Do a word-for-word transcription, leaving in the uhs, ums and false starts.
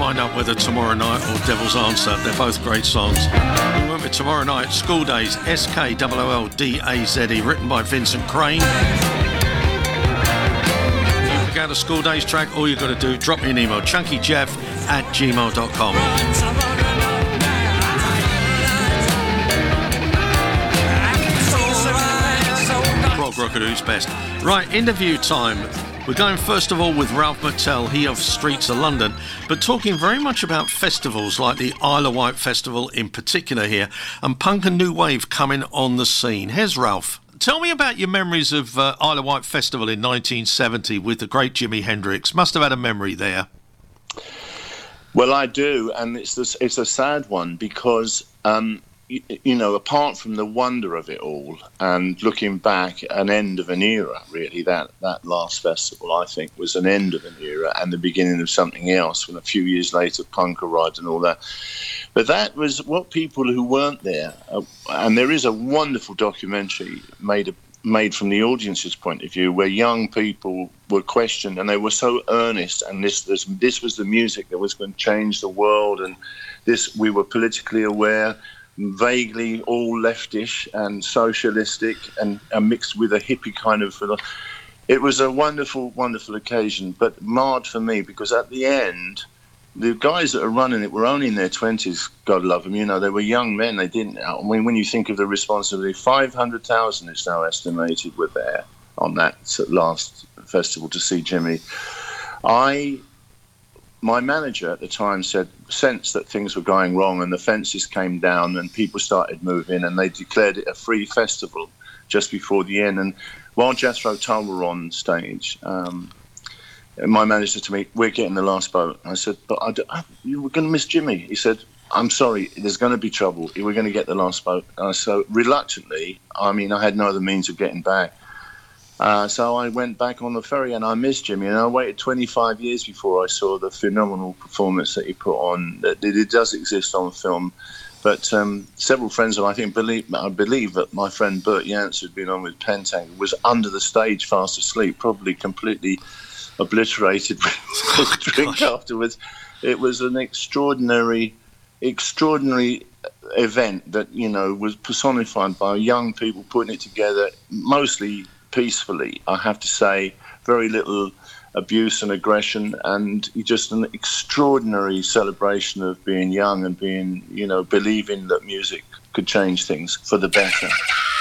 Wind Up With a Tomorrow Night or Devil's Answer. They're both great songs. We went with Tomorrow Night, School Days, S K O O L D A Z E, written by Vincent Crane. If you forget a School Days track, all you've got to do, drop me an email, chunkyjeff at gmail dot com. Prog Rocker Who's Best. Right, interview time. We're going first of all with Ralph McTell, he of Streets of London, but talking very much about festivals like the Isle of Wight Festival in particular here, and punk and new wave coming on the scene. Here's Ralph. Tell me about your memories of uh, Isle of Wight Festival in nineteen seventy with the great Jimi Hendrix. Must have had a memory there. Well, I do, and it's this, it's a sad one because, um, you, you know, apart from the wonder of it all and looking back, an end of an era, really, that, that last festival, I think, was an end of an era and the beginning of something else when a few years later punk arrived and all that. But that was what people who weren't there, uh, and there is a wonderful documentary made a made from the audience's point of view, where young people were questioned and they were so earnest, and this this, this was the music that was going to change the world, and this we were politically aware, vaguely all leftish and socialistic, and, and mixed with a hippie kind of... It was a wonderful, wonderful occasion, but marred for me because at the end... the guys that are running it were only in their twenties, God love them. You know, they were young men. They didn't... I mean, when you think of the responsibility, five hundred thousand is now estimated were there on that last festival to see Jimmy. I... My manager at the time said, sensed that things were going wrong and the fences came down and people started moving and they declared it a free festival just before the end. And while Jethro Tull were on stage... Um, my manager said to me, we're getting the last boat. I said, but I don't, you were going to miss Jimmy. He said, I'm sorry, there's going to be trouble. We're going to get the last boat. Uh, so reluctantly, I mean, I had no other means of getting back. Uh, so I went back on the ferry and I missed Jimmy. And I waited twenty-five years before I saw the phenomenal performance that he put on. It, it does exist on film. But um, several friends, and I think believe I believe that my friend Bert Yance, who'd been on with Pentangle, was under the stage fast asleep, probably completely... obliterated with a drink afterwards. It was an extraordinary, extraordinary event that, you know, was personified by young people putting it together, mostly peacefully, I have to say. Very little abuse and aggression, and just an extraordinary celebration of being young and being, you know, believing that music could change things for the better.